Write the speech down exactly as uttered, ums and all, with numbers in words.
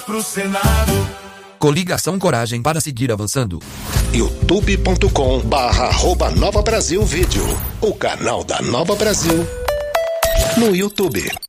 pro Senado. Coligação Coragem para seguir avançando. youtube ponto com barra arroba Nova Brasil Vídeo, o canal da Nova Brasil no YouTube.